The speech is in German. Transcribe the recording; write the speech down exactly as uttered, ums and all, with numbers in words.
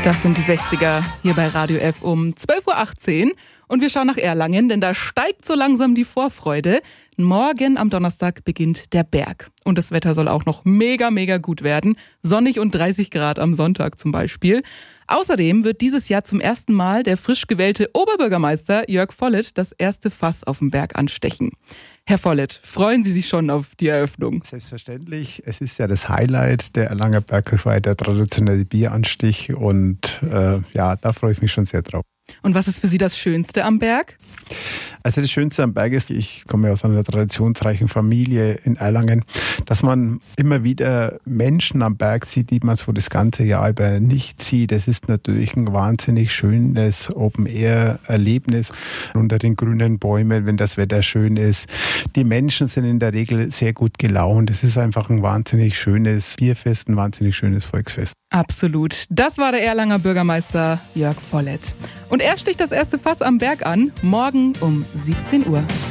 Das sind die sechziger hier bei Radio F um zwölf Uhr achtzehn und wir schauen nach Erlangen, denn da steigt so langsam die Vorfreude. Morgen am Donnerstag beginnt der Berg und das Wetter soll auch noch mega, mega gut werden. Sonnig und dreißig Grad am Sonntag zum Beispiel. Außerdem wird dieses Jahr zum ersten Mal der frisch gewählte Oberbürgermeister Jörg Volleth das erste Fass auf dem Berg anstechen. Herr Volleth, freuen Sie sich schon auf die Eröffnung? Selbstverständlich. Es ist ja das Highlight der Erlanger Bergkirchweih, der traditionelle Bieranstich und äh, ja, da freue ich mich schon sehr drauf. Und was ist für Sie das Schönste am Berg? Also das Schönste am Berg ist, ich komme aus einer traditionsreichen Familie in Erlangen, dass man immer wieder Menschen am Berg sieht, die man so das ganze Jahr über nicht sieht. Das ist natürlich ein wahnsinnig schönes Open-Air-Erlebnis unter den grünen Bäumen, wenn das Wetter schön ist. Die Menschen sind in der Regel sehr gut gelaunt. Es ist einfach ein wahnsinnig schönes Bierfest, ein wahnsinnig schönes Volksfest. Absolut. Das war der Erlanger Bürgermeister Jörg Volleth. Und er sticht das erste Fass am Berg an, morgen um siebzehn Uhr.